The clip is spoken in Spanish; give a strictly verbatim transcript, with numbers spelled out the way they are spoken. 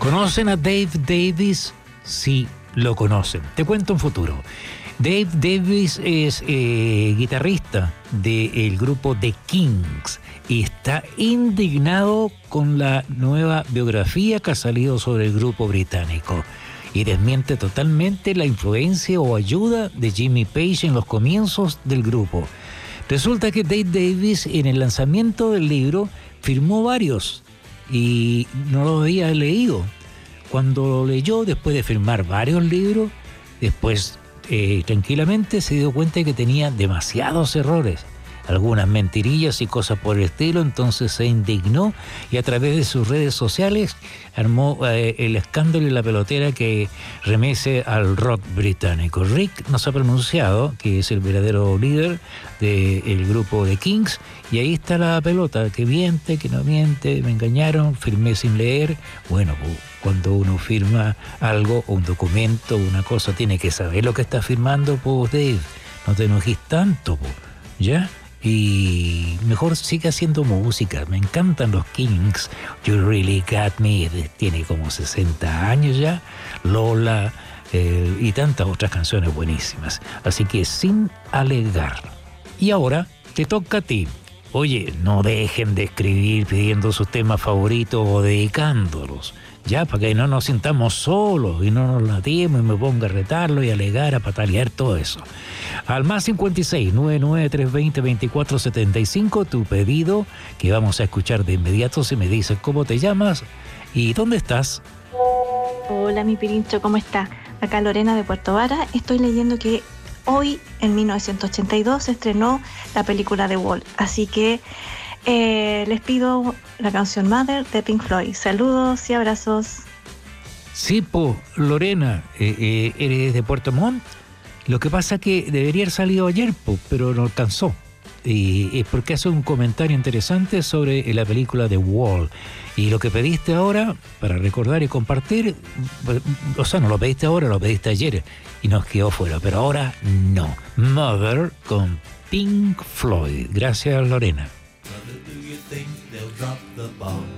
¿Conocen a Dave Davies? Sí, lo conocen. Te cuento un futuro. Dave Davies es eh, guitarrista del grupo The Kings y está indignado con la nueva biografía que ha salido sobre el grupo británico y desmiente totalmente la influencia o ayuda de Jimmy Page en los comienzos del grupo. Resulta que Dave Davies en el lanzamiento del libro firmó varios y no lo había leído. Cuando lo leyó, después de firmar varios libros, después eh, tranquilamente se dio cuenta de que tenía demasiados errores, algunas mentirillas y cosas por el estilo. Entonces se indignó y a través de sus redes sociales armó eh, el escándalo y la pelotera que remece al rock británico. Rick nos ha pronunciado que es el verdadero líder del grupo The Kings y ahí está la pelota, que miente, que no miente, me engañaron, firmé sin leer. Bueno, cuando uno firma algo, un documento, una cosa, tiene que saber lo que está firmando, pues Dave, no te enojes tanto, pues, ¿ya? Y mejor sigue haciendo música. Me encantan los Kings. You Really Got Me, tiene como sesenta años ya. Lola eh, y tantas otras canciones buenísimas. Así que sin alegar. Y ahora te toca a ti. Oye, no dejen de escribir pidiendo sus temas favoritos o dedicándolos, ya, para que no nos sintamos solos y no nos latemos y me ponga a retarlo y alegar, a patalear, todo eso. Al más cincuenta y seis, noventa y nueve, trescientos veinte, veinticuatro setenta y cinco, tu pedido, que vamos a escuchar de inmediato si me dices cómo te llamas y dónde estás. Hola, mi Pirincho, ¿cómo está? Acá Lorena de Puerto Vara. Estoy leyendo que hoy, en mil novecientos ochenta y dos, se estrenó la película The Wall, así que eh, les pido la canción Mother de Pink Floyd. Saludos y abrazos. Sí, po, Lorena, eh, eh, eres de Puerto Montt. Lo que pasa es que debería haber salido ayer, po, pero no alcanzó. Y es porque hace un comentario interesante sobre la película The Wall. Y lo que pediste ahora, para recordar y compartir, o sea, no lo pediste ahora, lo pediste ayer y nos quedó fuera, pero ahora no. Mother con Pink Floyd. Gracias, Lorena. Mother, do you think they'll drop the bomb?